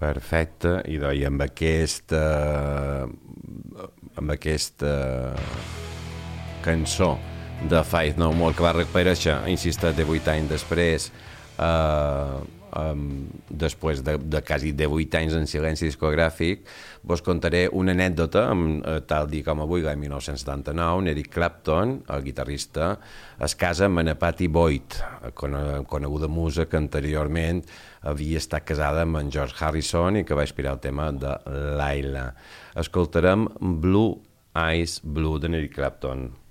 Perfecte, i doncs amb aquesta cançó de Faith No More, que va reaparèixer, insistit, 18 anys després, després de quasi 18 anys en silenci discogràfic, vos contaré una anècdota, tal dia com avui, l'any 1979, Eric Clapton, el guitarrista, es casa amb Anna Patti Boyd, coneguda musa que anteriorment havia estat casada amb en George Harrison i que va inspirar el tema de Laila. Escoltarem Blue Eyes Blue d'en Eric Clapton.